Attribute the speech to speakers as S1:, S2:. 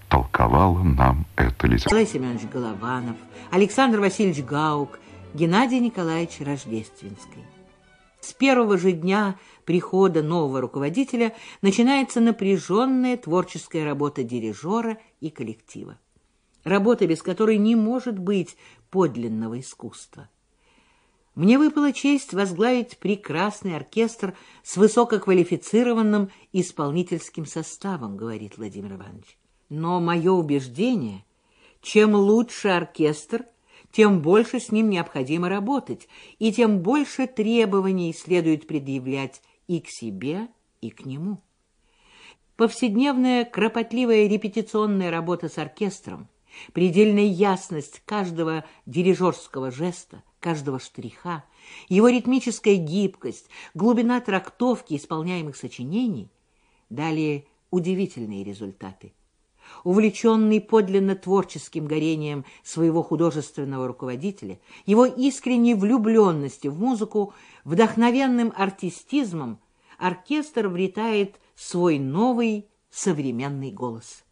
S1: толковала нам это лицо.
S2: Николай Семенович Голованов, Александр Васильевич Гаук, Геннадий Николаевич Рождественский. С первого же дня прихода нового руководителя начинается напряженная творческая работа дирижера и коллектива. Работа, без которой не может быть подлинного искусства. Мне выпала честь возглавить прекрасный оркестр с высококвалифицированным исполнительским составом, говорит Владимир Иванович. Но мое убеждение, чем лучше оркестр, тем больше с ним необходимо работать, и тем больше требований следует предъявлять и к себе, и к нему. Повседневная кропотливая репетиционная работа с оркестром, предельная ясность каждого дирижерского жеста, каждого штриха, его ритмическая гибкость, глубина трактовки исполняемых сочинений дали удивительные результаты. Увлеченный подлинно творческим горением своего художественного руководителя, его искренней влюбленностью в музыку, вдохновенным артистизмом, оркестр обретает свой новый современный голос.